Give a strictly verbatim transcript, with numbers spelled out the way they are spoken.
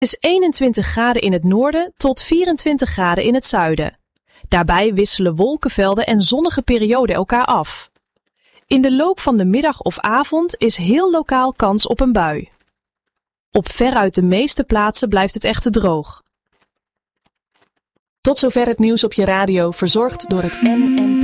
is eenentwintig graden in het noorden tot vierentwintig graden in het zuiden. Daarbij wisselen wolkenvelden en zonnige perioden elkaar af. In de loop van de middag of avond is heel lokaal kans op een bui. Op veruit de meeste plaatsen blijft het echter droog. Tot zover het nieuws op je radio, verzorgd door het N N P.